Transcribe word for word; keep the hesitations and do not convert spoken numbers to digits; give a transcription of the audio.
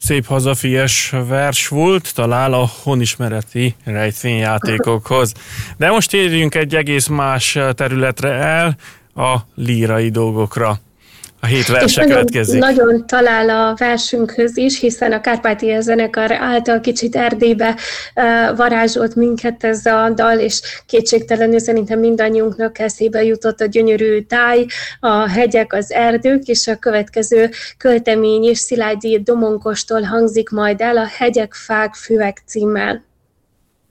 szép hazafias vers volt, talál a honismereti rejtvényjátékokhoz. De most térjünk egy egész más területre el, a lírai dolgokra. A hét verse következik. Nagyon, nagyon talál a versünkhöz is, hiszen a Kárpátia zenekar által kicsit Erdélybe uh, varázsolt minket ez a dal, és kétségtelenül szerintem mindannyiunknak eszébe jutott a gyönyörű táj, a hegyek, az erdők, és a következő költemény és Szilágyi Domonkostól hangzik majd el a Hegyek, fák, füvek címmel.